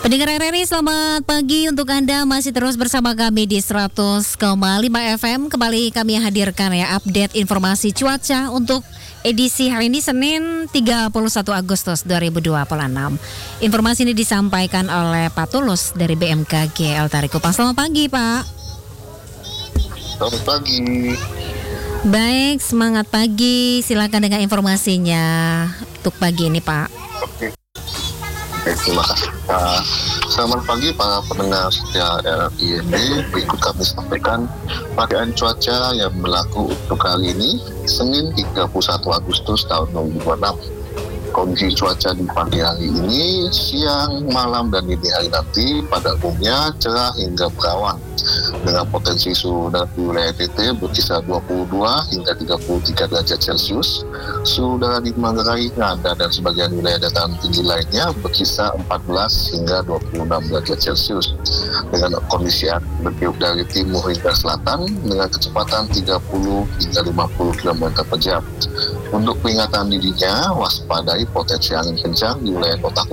Pendengar RRI, selamat pagi untuk Anda masih terus bersama kami di 100,5 FM. Kembali kami hadirkan ya update informasi cuaca untuk edisi hari ini Senin 31 Agustus 2026. Informasi ini disampaikan oleh Pak Tulus dari BMKG El Tari-Kupang. Selamat pagi, Pak. Selamat pagi. Baik, semangat pagi. Silakan dengan informasinya untuk pagi ini, Pak. Oke, terima kasih. Selamat pagi para pendengar setia RRI ini. Berikut kami sampaikan perkiraan cuaca yang berlaku untuk hari ini, Senin 31 Agustus tahun 2026. Kondisi cuaca di pagi hari ini, siang, malam, dan dini hari nanti pada umumnya cerah hingga berawan dengan potensi suhu udara di wilayah NTT berkisar 22 hingga 33 derajat Celcius. Suhu udara di Manggarai, Ngada, dan sebagian wilayah dataran tinggi lainnya berkisar 14 hingga 26 derajat Celcius. Dengan kondisi angin bertiup dari timur hingga selatan dengan kecepatan 30 hingga 50 km per jam. Untuk peringatan dininya, waspadai potensi angin kencang di wilayah kota